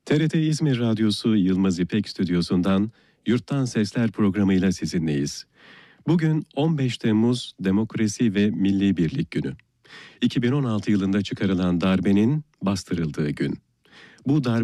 TRT İzmir Radyosu Yılmaz İpek Stüdyosu'ndan Yurttan Sesler programıyla sizinleyiz. Bugün 15 Temmuz Demokrasi ve Milli Birlik Günü. 2016 yılında çıkarılan darbenin bastırıldığı gün. Bu darbe